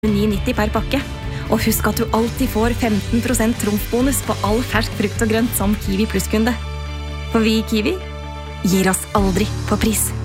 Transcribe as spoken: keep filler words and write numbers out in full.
ni nitti per pakke. Og husk at du alltid får femten prosent trumfbonus på all fersk frukt og grønt som Kiwi Plus-kunde. For vi i Kiwi gir oss aldri på pris.